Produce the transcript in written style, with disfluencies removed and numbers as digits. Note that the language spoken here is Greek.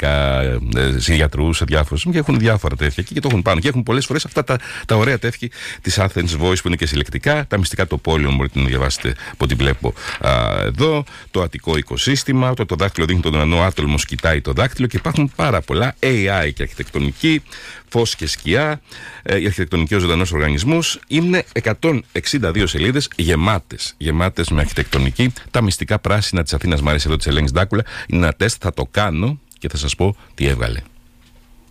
γυναίκα, σε γιατρούς, σε διάφορους, και έχουν διάφορα τέτοια και το έχουν πάνω. Και έχουν πολλές φορές αυτά τα ωραία τέτοια της Athens Voice που είναι και συλλεκτικά. Τα μυστικά του πόλεων μπορείτε να διαβάσετε από ό,τι βλέπω εδώ. Το Αττικό οικοσύστημα, το δάκτυλο δείχνει τον ουρανό, άτολμος κοιτάει το δάκτυλο, και υπάρχουν πάρα πολλά. AI και αρχιτεκτονική, φως και σκιά, η αρχιτεκτονική ως ζωντανός οργανισμός. Είναι 162 σελίδες γεμάτες με αρχιτεκτονική. Τα μυστικά πράσινα της Αθήνας, μ' αρέσει εδώ, της Ελένης Ντάκουλα. Είναι ένα τεστ, θα το κάνω και θα σας πω τι έβγαλε.